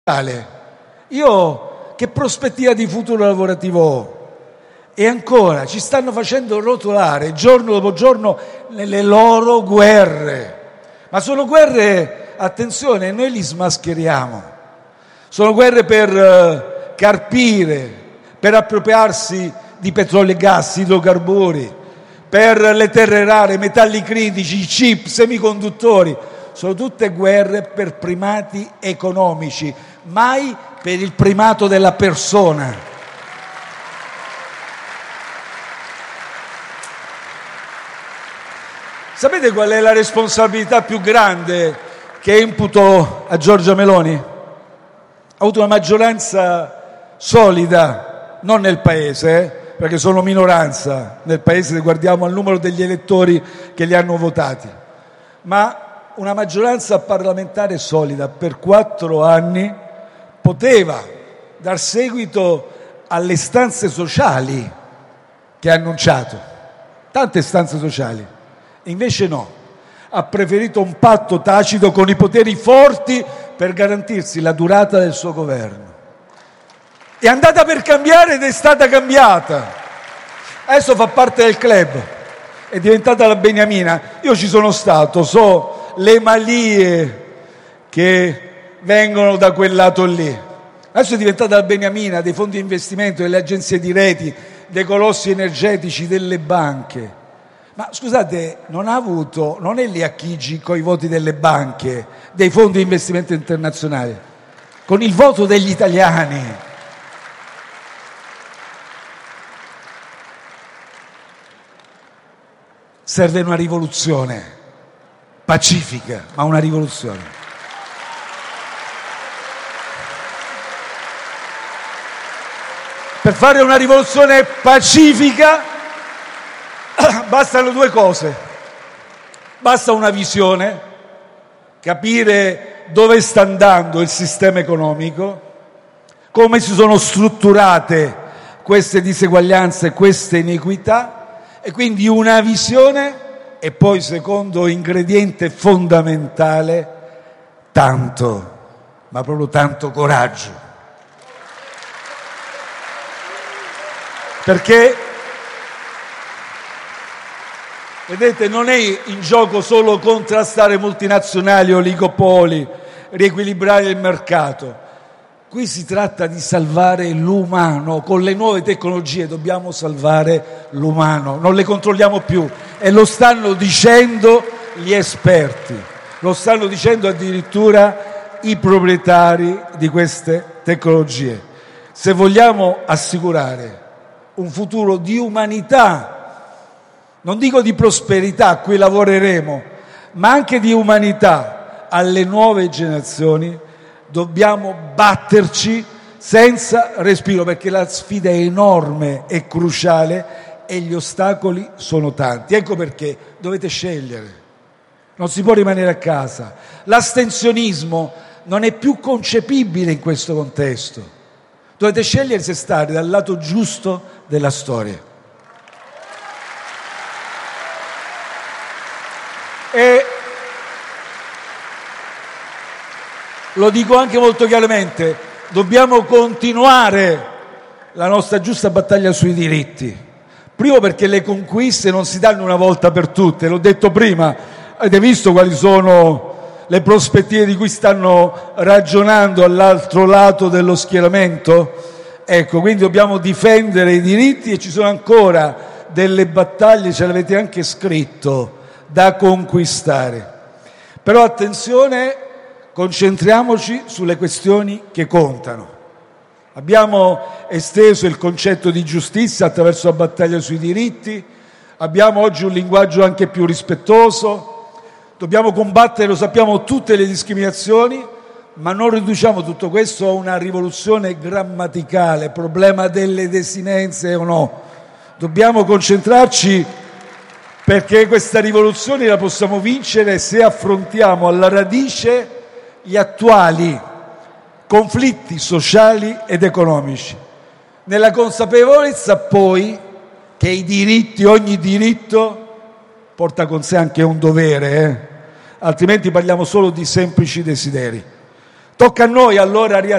Io che prospettiva di futuro lavorativo ho? E ancora ci stanno facendo rotolare giorno dopo giorno nelle loro guerre. Ma sono guerre, attenzione, noi li smascheriamo. Sono guerre per carpire, per appropriarsi di petrolio e gas, idrocarburi, per le terre rare, metalli critici, chip, semiconduttori. Sono tutte guerre per primati economici, mai per il primato della persona. Sapete qual è la responsabilità più grande che imputo a Giorgia Meloni? Ha avuto una maggioranza solida, non nel Paese, perché sono minoranza nel Paese se guardiamo al numero degli elettori che li hanno votati, ma una maggioranza parlamentare solida. Per 4 anni poteva dar seguito alle istanze sociali che ha annunciato, tante istanze sociali, e invece no, ha preferito un patto tacito con i poteri forti per garantirsi la durata del suo governo. È andata per cambiare ed è stata cambiata. Adesso fa parte del club, è diventata la Beniamina. Io ci sono stato, so le malie che vengono da quel lato lì. Adesso è diventata la Beniamina dei fondi di investimento, delle agenzie di reti, dei colossi energetici, delle banche. Ma scusate, non è lì a Chigi con i voti delle banche, dei fondi di investimento internazionali, con il voto degli italiani. Serve una rivoluzione pacifica, ma una rivoluzione. Per fare una rivoluzione pacifica bastano 2 cose. Basta una visione, capire dove sta andando il sistema economico, come si sono strutturate queste diseguaglianze, queste iniquità, e quindi una visione. E poi, secondo ingrediente fondamentale, tanto, ma proprio tanto coraggio. Perché, vedete, non è in gioco solo contrastare multinazionali, oligopoli, riequilibrare il mercato. Qui si tratta di salvare l'umano. Con le nuove tecnologie dobbiamo salvare l'umano, non le controlliamo più, e lo stanno dicendo gli esperti, lo stanno dicendo addirittura i proprietari di queste tecnologie. Se vogliamo assicurare un futuro di umanità, non dico di prosperità, a cui lavoreremo, ma anche di umanità alle nuove generazioni, dobbiamo batterci senza respiro, perché la sfida è enorme e cruciale e gli ostacoli sono tanti. Ecco perché dovete scegliere. Non si può rimanere a casa. L'astensionismo non è più concepibile in questo contesto. Dovete scegliere se stare dal lato giusto della storia. E lo dico anche molto chiaramente, dobbiamo continuare la nostra giusta battaglia sui diritti. Primo, perché le conquiste non si danno una volta per tutte, l'ho detto prima, avete visto quali sono le prospettive di cui stanno ragionando all'altro lato dello schieramento? Ecco, quindi dobbiamo difendere i diritti e ci sono ancora delle battaglie, ce l'avete anche scritto, da conquistare. Però attenzione, concentriamoci sulle questioni che contano. Abbiamo esteso il concetto di giustizia attraverso la battaglia sui diritti, abbiamo oggi un linguaggio anche più rispettoso, dobbiamo combattere, lo sappiamo, tutte le discriminazioni, ma non riduciamo tutto questo a una rivoluzione grammaticale, problema delle desinenze o no. Dobbiamo concentrarci, perché questa rivoluzione la possiamo vincere se affrontiamo alla radice gli attuali conflitti sociali ed economici, nella consapevolezza poi che i diritti, ogni diritto porta con sé anche un dovere, altrimenti parliamo solo di semplici desideri. Tocca a noi allora